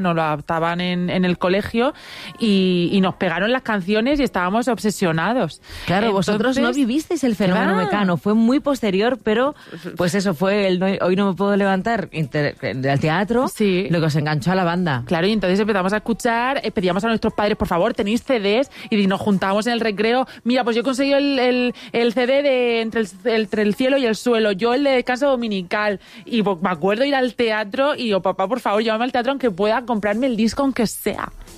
nos lo adaptaban en el colegio y nos pegaron las canciones y estábamos obsesionados. Claro, Entonces, vosotros no vivisteis el fenómeno claro. Mecano, fue muy posterior, pero pues eso fue Hoy no me puedo levantar del teatro, Sí. lo que os enganchó a la banda. Claro, y entonces empezamos a escuchar, pedíamos a nuestros padres, por favor, ¿tenéis CDs? Y nos juntábamos en el recreo. Mira, pues yo he conseguido el CD de entre el cielo y el suelo, yo el de descanso dominical. Y pues, me acuerdo ir al teatro y yo, papá, por favor, llévame al teatro aunque pueda comprarme el disco, aunque sea.